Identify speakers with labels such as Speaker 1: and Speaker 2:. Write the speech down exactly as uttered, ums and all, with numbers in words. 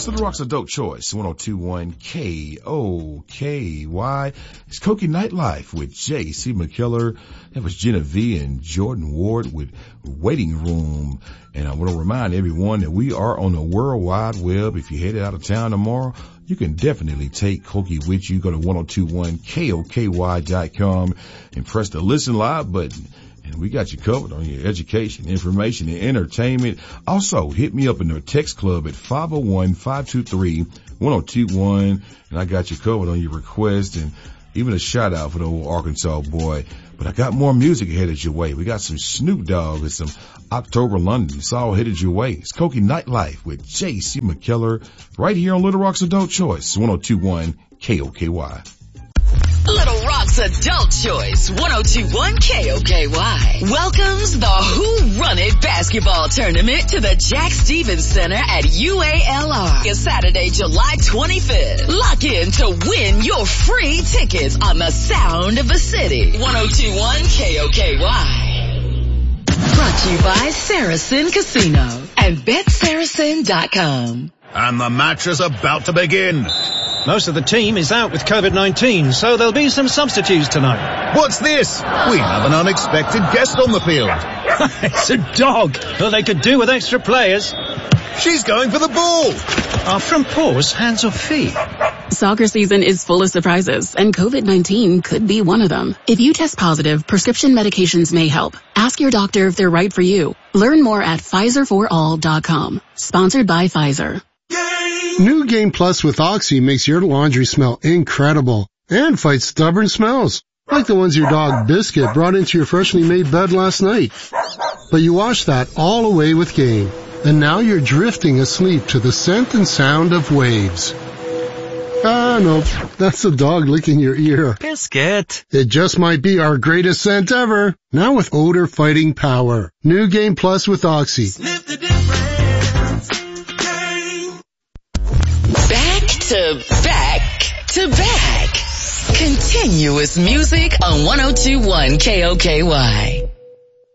Speaker 1: Little Rock's Adult Choice, one oh two point one K O K Y. It's Koki Nightlife with J C McKellar. That was Genevieve and Jordan Ward with Waiting Room. And I want to remind everyone that we are on the World Wide Web. If you're headed out of town tomorrow, you can definitely take Koki with you. Go to one oh two point one K O K Y dot com and press the Listen Live button. And we got you covered on your education, information, and entertainment. Also, hit me up in the text club at five oh one, five two three, one oh two one. And I got you covered on your request and even a shout out for the old Arkansas boy. But I got more music headed your way. We got some Snoop Dogg and some October London. It's all headed your way. It's Koki Nightlife with J C McKellar right here on Little Rock's Adult Choice, one oh two point one K O K Y.
Speaker 2: Little Rock's Adult Choice, one oh two point one K O K Y, welcomes the Who Run It basketball tournament to the Jack Stevens Center at U A L R. It's Saturday, July twenty-fifth. Lock in to win your free tickets on the sound of the city. one oh two point one K O K Y. Brought to you by Saracen Casino and Bet Saracen dot com.
Speaker 3: And the match is about to begin.
Speaker 4: Most of the team is out with COVID nineteen, so there'll be some substitutes tonight.
Speaker 3: What's this? We have an unexpected guest on the field.
Speaker 4: It's a dog. Well, they could do with extra players.
Speaker 3: She's going for the ball.
Speaker 4: Are front paws hands or feet?
Speaker 5: Soccer season is full of surprises, and COVID nineteen could be one of them. If you test positive, prescription medications may help. Ask your doctor if they're right for you. Learn more at Pfizer for all dot com. Sponsored by Pfizer.
Speaker 6: New Game Plus with Oxy makes your laundry smell incredible and fights stubborn smells, like the ones your dog Biscuit brought into your freshly made bed last night. But you washed that all away with Game, and now you're drifting asleep to the scent and sound of waves. Ah, no, that's the dog licking your ear.
Speaker 4: Biscuit.
Speaker 6: It just might be our greatest scent ever, now with odor-fighting power. New Game Plus with Oxy.
Speaker 2: Sniff the difference. Back to back to back. Continuous music on one oh two point one K O K Y.